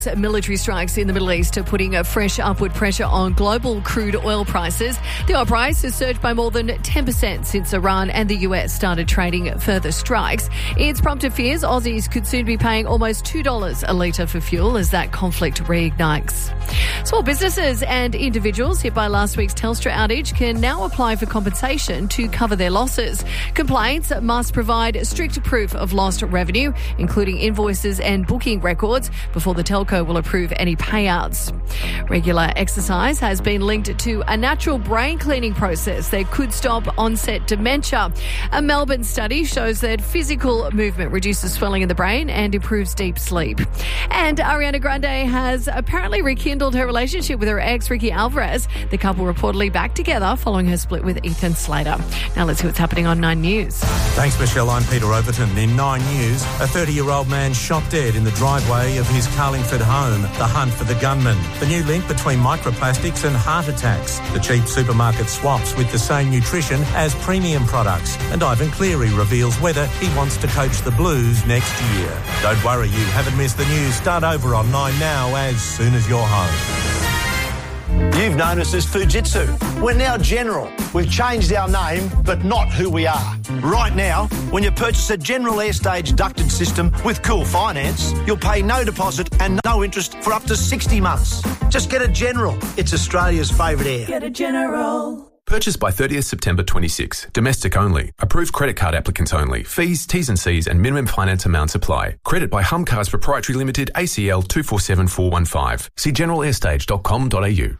Military strikes in the Middle East are putting a fresh upward pressure on global crude oil prices. The oil price has surged by more than 10% since Iran and the US started trading further strikes. It's prompted fears Aussies could soon be paying almost $2 a litre for fuel as that conflict reignites. Small businesses and individuals hit by last week's Telstra outage can now apply for compensation to cover their losses. Complaints must provide strict proof of lost revenue, including invoices and booking records, before the telco will approve any payouts. Regular exercise has been linked to a natural brain cleaning process that could stop onset dementia. A Melbourne study shows that physical movement reduces swelling in the brain and improves deep sleep. And Ariana Grande has apparently rekindled her relationship with her ex, Ricky Alvarez. The couple reportedly back together following her split with Ethan Slater. Now let's see what's happening on 9 News. Thanks, Michelle. I'm Peter Overton. In 9 News, a 30-year-old man shot dead in the driveway of his Carlingford home. The hunt for the gunman. The new link between microplastics and heart attacks. The cheap supermarket swaps with the same nutrition as premium products. And Ivan Cleary reveals whether he wants to coach the Blues next year. Don't worry, you haven't missed the news. Start over on 9 Now as soon as you're home. You've known us as Fujitsu. We're now General. We've changed our name, but not who we are. Right now, when you purchase a General Airstage ducted system with Cool Finance, you'll pay no deposit and no interest for up to 60 months. Just get a General. It's Australia's favourite air. Get a General. Purchase by 30th September 26. Domestic only. Approved credit card applicants only. Fees, T's and C's and minimum finance amounts apply. Credit by Humcars Proprietary Limited, ACL 247415. See generalairstage.com.au.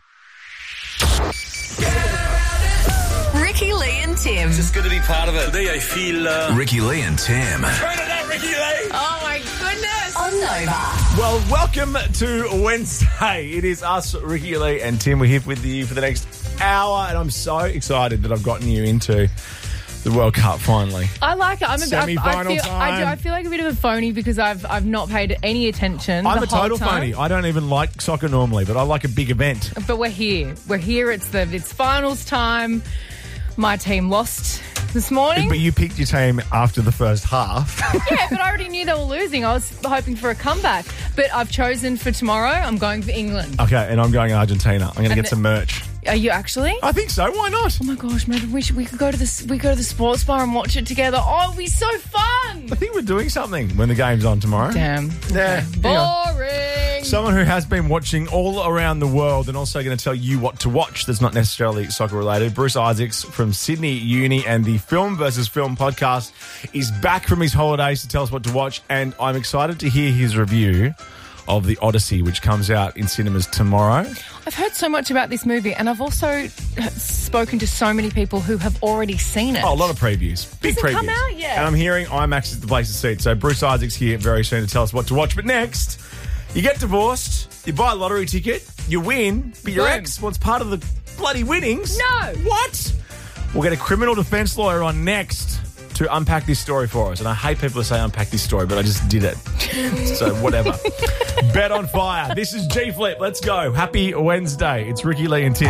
Ricky Lee and Tim. It's just good to be part of it. Today I feel... Ricky Lee and Tim. Turn it up, Ricky Lee! Oh my goodness. On Nova. Well, welcome to Wednesday. It is us, Ricky Lee and Tim. We're here with you for the next hour, and I'm so excited that I've gotten you into the World Cup finally. I like it. Semi-final time. I feel like a bit of a phony because I've not paid any attention. I'm the a total whole time. phony. I don't even like soccer normally, but I like a big event. But we're here. We're here. It's finals time. My team lost this morning. But you picked your team after the first half. Yeah, but I already knew they were losing. I was hoping for a comeback. But I've chosen for tomorrow, I'm going for England. Okay, and I'm going Argentina. I'm going to get some merch. Are you actually? I think so. Why not? Oh my gosh, maybe we could go to the sports bar and watch it together. Oh, it'll be so fun. I think we're doing something when the game's on tomorrow. Damn. Yeah. Boring. Someone who has been watching all around the world and also going to tell you what to watch that's not necessarily soccer related. Bruce Isaacs from Sydney Uni and the Film versus Film podcast is back from his holidays to tell us what to watch, and I'm excited to hear his review of The Odyssey, which comes out in cinemas tomorrow. I've heard so much about this movie, and I've also spoken to so many people who have already seen it. Oh, a lot of previews. Big previews. Hasn't come out yet. And I'm hearing IMAX is the place to see it. So Bruce Isaacs here very soon to tell us what to watch. But next, you get divorced, you buy a lottery ticket, you win, but your ex wants part of the bloody winnings. No. What? We'll get a criminal defence lawyer on next to unpack this story for us. And I hate people who say unpack this story, but I just did it. So whatever. Bet on fire. This is G Flip. Let's go. Happy Wednesday. It's Ricky Lee and Tim.